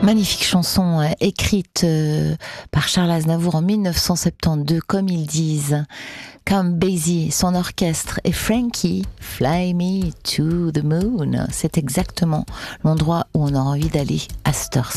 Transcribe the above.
Magnifique chanson écrite par Charles Aznavour en 1972, comme ils disent. Comme Basie, son orchestre et Frankie, Fly Me to the Moon. C'est exactement l'endroit où on a envie d'aller à cette heure.